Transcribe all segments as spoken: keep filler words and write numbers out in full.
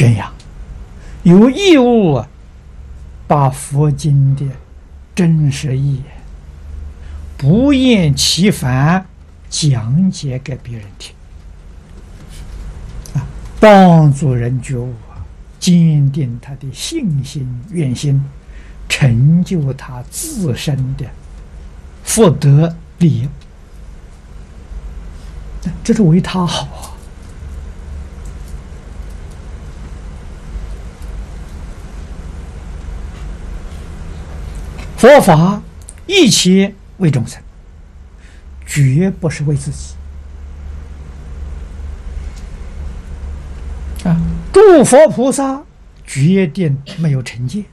宣扬，有义务啊，把佛经的真实义不厌其烦讲解给别人听，啊，帮助人觉悟啊，坚定他的信心愿心，成就他自身的福德利益，这是为他好啊。佛法一切为众生，绝不是为自己啊！诸佛菩萨决定没有成见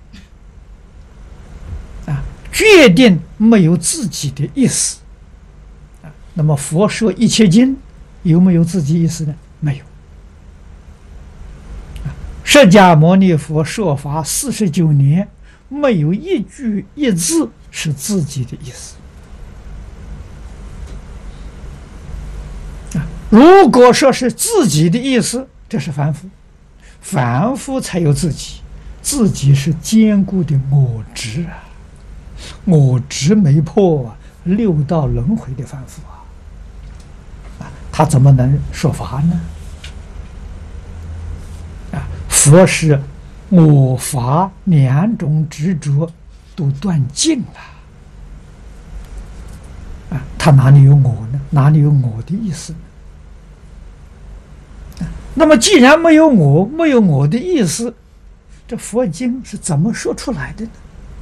啊，决定没有自己的意思啊。那么佛说一切经有没有自己意思呢？没有。释迦牟尼佛说法四十九年，没有一句一字是自己的意思啊！如果说是自己的意思，这是凡夫，凡夫才有自己，自己是坚固的我执啊，我执没破啊，六道轮回的凡夫啊，啊，他怎么能说法呢？啊，佛是我法两种执着都断尽了啊，他哪里有我呢？哪里有我的意思呢？啊，那么既然没有我，没有我的意思，这佛经是怎么说出来的呢？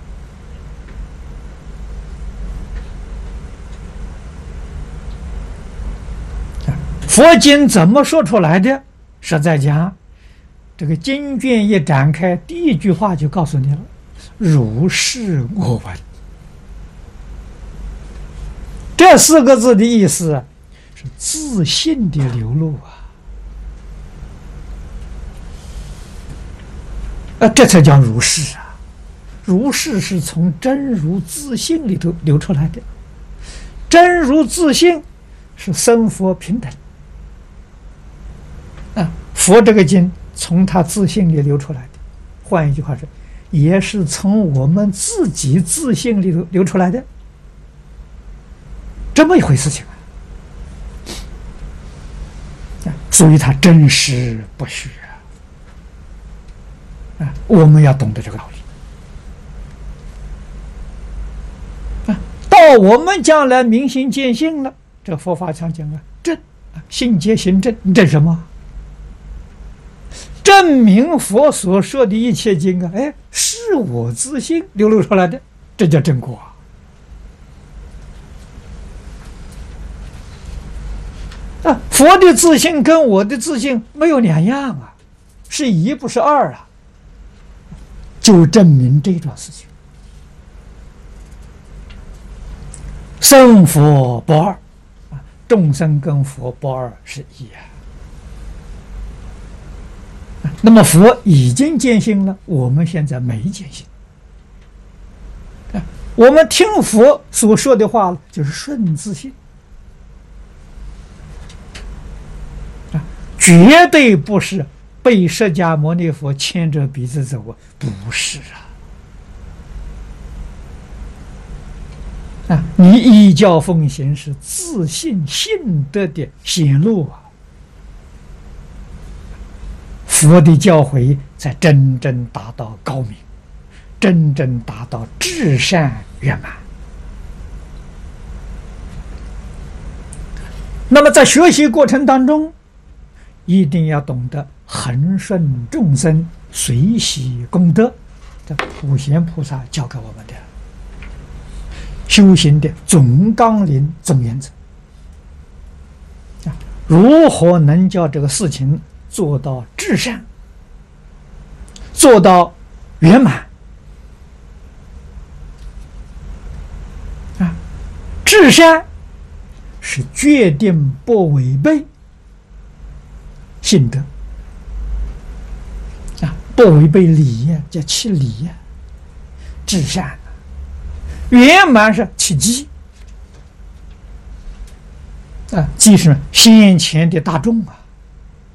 啊，佛经怎么说出来的？实在讲，这个经卷一展开，第一句话就告诉你了：如是我闻。这四个字的意思啊，是自信的流露啊，啊，这才叫如是啊。如是是从真如自性里头流出来的，真如自性是生佛平等啊。佛这个经从他自性里流出来的，换一句话说，也是从我们自己自性里头流出来的，这么一回事情啊！所以它真实不虚啊！啊，我们要懂得这个道理啊！到我们将来明心见性了，这佛法常讲啊，正啊，性皆行正，正什么？证明佛所说的一切经啊，哎，是我自性流露出来的，这叫正果啊！啊，佛的自性跟我的自性没有两样啊，是一不是二啊，就证明这桩事情。生佛不二啊，众生跟佛不二是一啊。那么佛已经见性了，我们现在没见性啊。我们听佛所说的话就是顺自性啊，绝对不是被释迦牟尼佛牵着鼻子走啊，不是啊。啊，你依教奉行是自信性德的显露啊。佛的教诲才真正达到高明，真正达到至善圆满。那么在学习过程当中，一定要懂得恒顺众生，随喜功德，这普贤菩萨教给我们的修行的总纲领、总原则啊，如何能叫这个事情做到至善，做到圆满啊！至善是决定不违背性德啊，不违背礼呀，叫其礼呀。至善圆满是其机啊，即是先前的大众啊。